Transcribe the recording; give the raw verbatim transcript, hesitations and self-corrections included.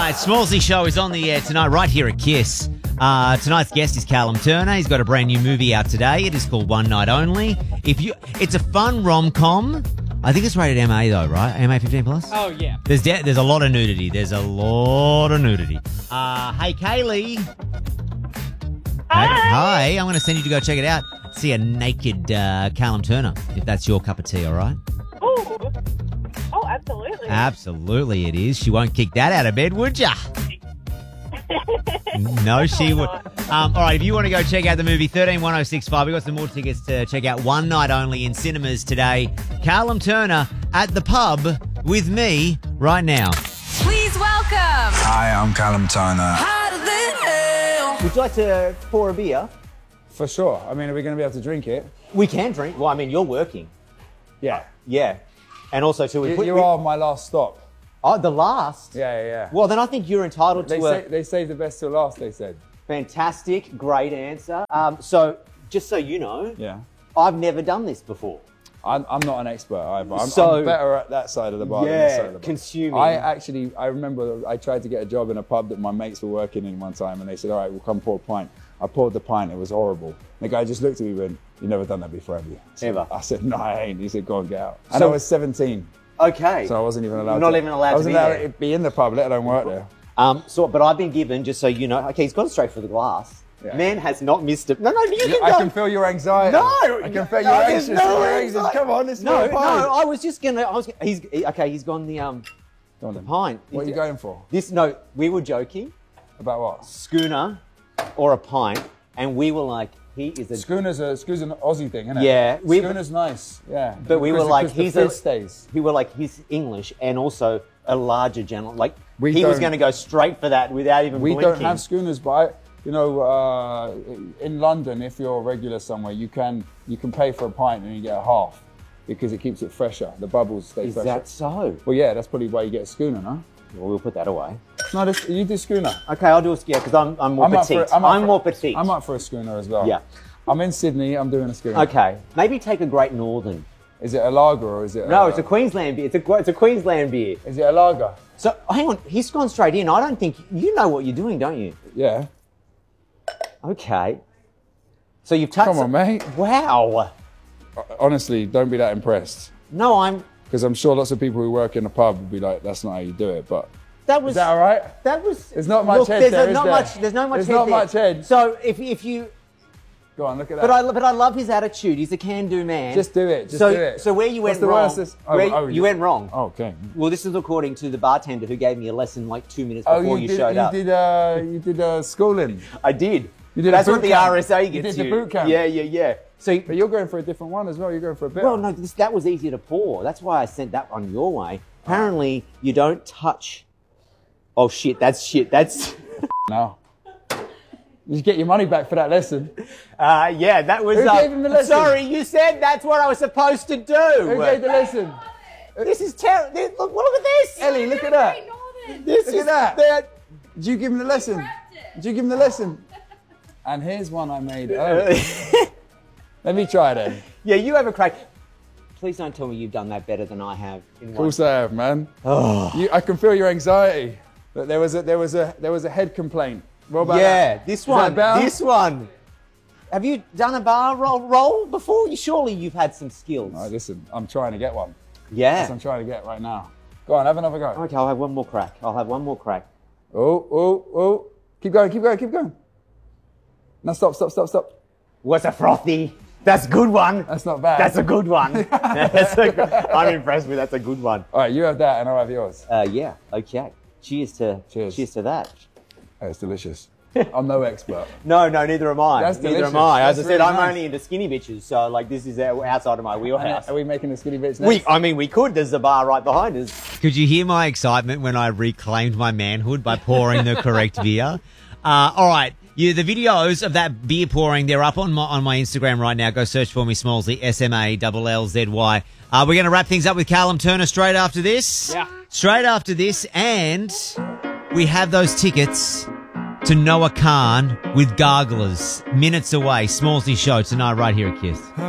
right, Smallsy Show is on the air tonight, right here at Kiss. Uh, tonight's guest is Callum Turner. He's got a brand new movie out today. It is called One Night Only. If you, it's a fun rom-com. I think it's rated M A though, right? M A fifteen plus. Oh yeah. There's de- there's a lot of nudity. There's a lot of nudity. Uh, hey Kaylee. Hi. Hey, hi. I'm going to send you to go check it out. See a naked uh, Callum Turner, if that's your cup of tea. All right. Oh, oh, absolutely. Absolutely, it is. She won't kick that out of bed, would ya? No, she would. Um, all right, if you want to go check out the movie thirteen one oh six five, we've got some more tickets to check out One Night Only in cinemas today. Callum Turner at the pub with me right now. Please welcome. Hi, I'm Callum Turner. Would you like to pour a beer? For sure. I mean, are we going to be able to drink it? We can drink. Well, I mean, you're working. Yeah. Yeah. And also, too, we You, put... you we- are my last stop. Oh, the last? Yeah, yeah, yeah. Well, then I think you're entitled They, to say, a they saved the best till last, they said. fantastic, great answer. Um, so, just so you know, Yeah. I've never done this before. I'm, I'm not an expert either. I'm, So- I'm better at that side of the bar than this side Yeah, of the bar. consuming. I actually, I remember I tried to get a job in a pub that my mates were working in one time, and they said, all right, we'll come pour a pint. I poured the pint, it was horrible. The guy just looked at me and went, you've never done that before, have you? So Ever? I said, no, I ain't. He said, go and get out. And So- I was seventeen, Okay. so I wasn't even allowed You're not to. even allowed I to wasn't be allowed there. to be in the pub, let alone work there. Um, so, but I've been given, just so you know, okay, he's gone straight for the glass. Yeah. Man has not missed it. No, no, you can I go. can feel your anxiety. No, I can feel no, your there's anxious. no your anxious. anxiety. Come on, this No, is no, my pint. I was just gonna. I was. He's he, okay. He's gone the um, Go on the then. pint. What are you going for? This no, we were joking. About what? Schooner, or a pint, and we were like, he is a. Schooner's a schooner's an Aussie thing, isn't it? Yeah, we- Schooner's nice. Yeah, But we were Because- like, because the he's fizz a. stays. We were like, he's English and also a larger gentleman. Like We he was don't- going to go straight for that without even We blinking. don't have schooners, but I, you know, uh, in London, if you're a regular somewhere, you can you can pay for a pint and you get a half because it keeps it fresher. The bubbles stay Is fresher. that so? Well, yeah, that's probably why you get a schooner, no? Well, we'll put that away. No, this, you do schooner. Okay, I'll do a yeah because I'm I'm more I'm up petite. for- I'm up for- more petite. I'm up for a schooner as well. Yeah. I'm in Sydney. I'm doing a schooner. Okay, maybe take a Great Northern. Is it a lager or is it? No, a, it's a Queensland beer. It's a it's a Queensland beer. Is it a lager? So hang on, he's gone straight in. I don't think you know what you're doing, don't you? Yeah. Okay. So you've touched. Come on, mate. Wow. Honestly, don't be that impressed. No, I'm. Because I'm sure lots of people who work in a pub would be like, that's not how you do it. But That was. is that all right? That was. There's not much look, head there's there, a- is not there? much. There's no much. There's head not there. much head. So if if you. Go on, look at that. But I but I love his attitude. He's a can-do man. Just do it, just so, do it. So where you What's went the wrong? worst is- oh, where oh, you you- went wrong. Oh, okay. Well, this is according to the bartender who gave me a lesson like two minutes Oh, before you, you, did, showed you up. did, uh, you did uh, schooling. I did. You did a That's boot what the camp. R S A You gets did the boot camp. Yeah, yeah, yeah. So, But you're going for a different one as well. You're going for a bit. well, no, this, that was easier to pour. That's why I sent that one your way. Apparently, you don't touch. Oh shit! That's shit. That's. No. You get your money back for that lesson. Uh, yeah, that was. Who uh, gave him the lesson? Sorry, you said that's what I was supposed to do. Who gave the lesson? This is terrible. Look, look at this. Ellie, look at that. This Look is at that. that. Did you give him the lesson? Did you give him the lesson? And here's one I made earlier. Let me try then. Yeah, you have a crack. Please don't tell me you've done that better than I have. In Of course I have, man. Oh. You, I can feel your anxiety. But there was a there was a there was a head complaint. What about Yeah, that? this Is one. that better? This one. Have you done a bar roll, roll before? You surely you've had some skills. No, listen, I'm trying to get one. Yeah. That's what I'm trying to get right now. Go on, have another go. Okay, I'll have one more crack. I'll have one more crack. Oh, oh, oh. Keep going, keep going, keep going. No, stop, stop, stop, stop. What's a frothy? That's a good one. That's not bad. That's a good one. That's a good, I'm impressed with. That's a good one. All right, you have that and I'll have yours. Uh, yeah. Okay. Cheers to. Cheers. Cheers to that. Oh, it's delicious. I'm no expert. No, no, neither am I. That's neither delicious. am I. As That's I said, really I'm nice. only into skinny bitches, so like this is outside of my wheelhouse. Are we making the skinny bits We, next? I mean, we could. There's a bar right behind us. Could you hear my excitement when I reclaimed my manhood by pouring the correct beer? Uh, all right. You, the videos of that beer pouring, they're up on my, on my Instagram right now. Go search for me, Smallsy, S M A L L Z Y. Uh, we're going to wrap things up with Callum Turner straight after this. Yeah. Straight after this. And we have those tickets to Noah Khan with Garglers minutes away. Smallsy show tonight right here at Kiss.